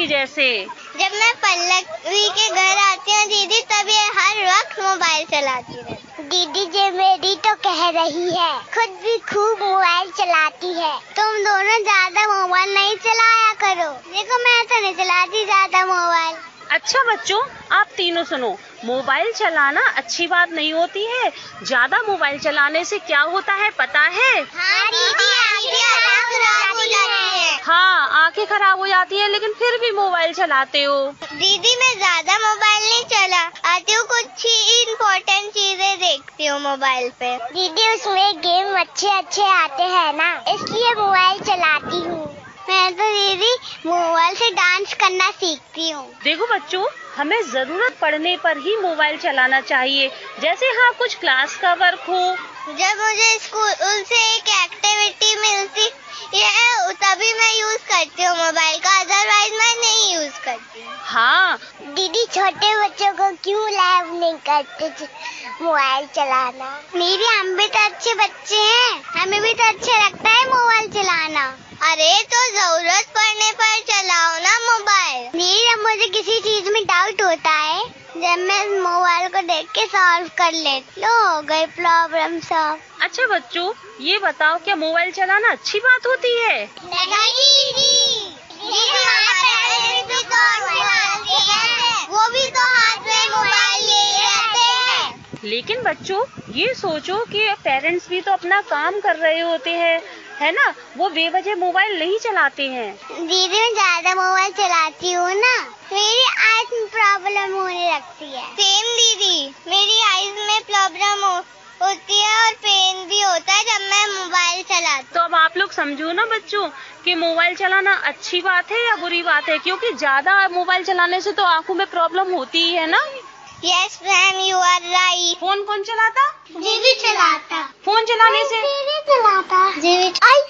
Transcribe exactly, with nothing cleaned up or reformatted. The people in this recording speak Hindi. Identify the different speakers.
Speaker 1: की जैसे।
Speaker 2: जब मैं पल्लवी के घर आती हूँ दीदी, तब ये हर वक्त मोबाइल चलाती रहती। दीदी जी मेरी तो कह रही है, खुद भी खूब मोबाइल चलाती है। तुम दोनों ज्यादा मोबाइल नहीं चलाया करो। देखो मैं तो नहीं चलाती ज्यादा मोबाइल।
Speaker 1: अच्छा बच्चों, आप तीनों सुनो, मोबाइल चलाना अच्छी बात नहीं होती है। ज्यादा मोबाइल चलाने से क्या होता है पता है?
Speaker 2: हाँ दीदी, आंखें खराब हो जाती है।
Speaker 1: हाँ, आंखें खराब हो जाती है, लेकिन फिर भी मोबाइल चलाते हो।
Speaker 2: दीदी मैं ज्यादा मोबाइल नहीं चला आती हूँ, कुछ ही इम्पोर्टेंट चीजें देखती हूँ मोबाइल पे। दीदी उसमें गेम अच्छे अच्छे आते हैं ना, इसलिए मोबाइल चलाती हूँ। मैं तो दीदी मोबाइल से डांस करना सीखती हूँ।
Speaker 1: देखो बच्चों, हमें जरूरत पड़ने पर ही मोबाइल चलाना चाहिए। जैसे हाँ कुछ क्लास का वर्क हो,
Speaker 2: जब मुझे स्कूल से एक एक्टिविटी मिलती है तभी मैं यूज करती हूँ मोबाइल का, अदरवाइज मैं नहीं यूज करती हूँ।
Speaker 1: हाँ
Speaker 2: दीदी छोटे बच्चों को क्यों लाइव नहीं करते मोबाइल चलाना? मेरी हम भी तो अच्छे बच्चे हैं, हमें भी तो अच्छा लगता है मोबाइल चलाना। अरे तो जरूरत पड़ने पर चलाओ ना मोबाइल। नहीं, जब मुझे किसी चीज में डाउट होता है, जब मैं मोबाइल को देख के सॉल्व कर लेती, लो हो गई प्रॉब्लम सॉल्व।
Speaker 1: अच्छा बच्चों, ये बताओ क्या मोबाइल चलाना अच्छी बात होती है?
Speaker 2: नहीं दीदी, वो भी तो हाथ में मोबाइल लिए रहते हैं।
Speaker 1: लेकिन बच्चों ये सोचो कि पेरेंट्स भी तो अपना काम कर रहे होते हैं, है ना? वो बेवजह मोबाइल नहीं चलाते हैं।
Speaker 2: दीदी मैं ज्यादा मोबाइल चलाती हूँ ना, मेरी आईज में प्रॉब्लम होने लगती है। सेम दीदी, मेरी आईज में प्रॉब्लम हो, होती है और पेन भी होता है जब मैं मोबाइल चलाती।
Speaker 1: तो अब आप लोग समझो ना बच्चों कि मोबाइल चलाना अच्छी बात है या बुरी बात है, क्योंकि ज्यादा मोबाइल चलाने से तो आंखों में प्रॉब्लम होती ही है ना।
Speaker 2: Yes ma'am, you are right.
Speaker 1: Phone कौन चलाता?
Speaker 2: दीदी चलाता।
Speaker 1: फोन चलाने से
Speaker 2: दीदी चलाता। दीदी आई